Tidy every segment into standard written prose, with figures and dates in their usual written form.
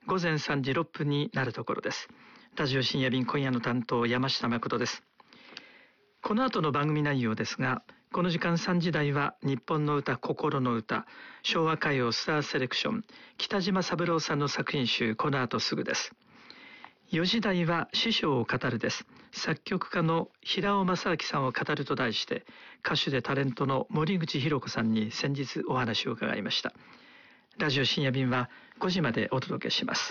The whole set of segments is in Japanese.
午前3時6分になるところです。ラジオ深夜便、今夜の担当山下誠です。この後の番組内容ですが、この時間3時台は日本の歌、心の歌、昭和歌謡スターセレクション、北島三郎さんの作品集、この後すぐです。4時台は師匠を語るです。作曲家の平尾正明さんを語ると題して、歌手でタレントの森口博子さんに先日お話を伺いました。ラジオ深夜便は5時までお届けします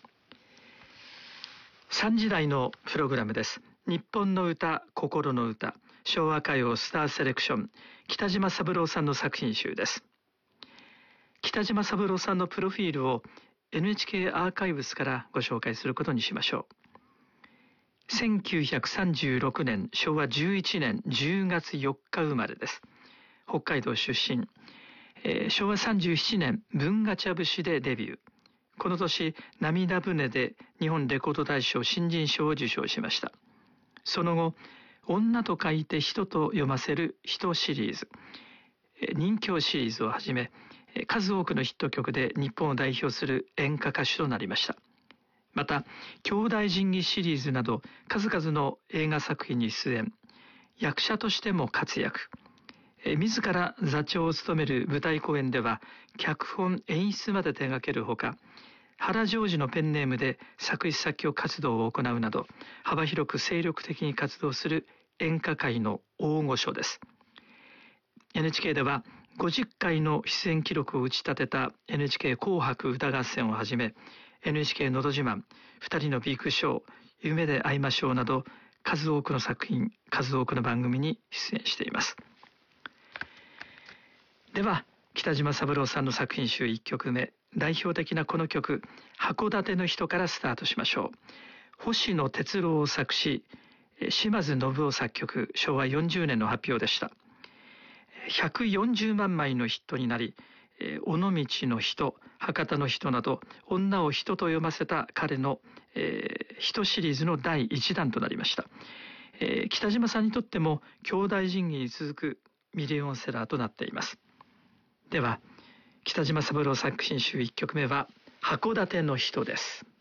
。3時台のプログラムです。日本の歌、心の歌、昭和歌謡スターセレクション、北島三郎さんの作品集です。北島三郎さんのプロフィールを NHK アーカイブスからご紹介することにしましょう。1936年昭和11年10月4日生まれです。北海道出身。昭和37年文ガチャ節でデビュー。この年涙舟で日本レコード大賞新人賞を受賞しました。その後、女と書いて人と読ませる人シリーズ、任侠シリーズをはじめ、数多くのヒット曲で日本を代表する演歌歌手となりました。また、兄弟神器シリーズなど数々の映画作品に出演、役者としても活躍。自ら座長を務める舞台公演では脚本演出まで手掛けるほか、原ジョージのペンネームで作詞作曲活動を行うなど幅広く精力的に活動する演歌界の大御所です。 NHK では50回の出演記録を打ち立てた NHK 紅白歌合戦をはじめ NHK のど自慢、2人のビッグショー、夢で会いましょうなど数多くの作品、数多くの番組に出演しています。では北島三郎さんの作品集1曲目、代表的なこの曲、函館の人からスタートしましょう。星野哲郎作詞、島津信夫作曲、昭和40年の発表でした。140万枚のヒットになり、尾道の人、博多の人など女を人と読ませた彼の、人シリーズの第1弾となりました。北島さんにとっても兄弟神器に続くミリオンセラーとなっています。では北島三郎作品集1曲目は函館の人です。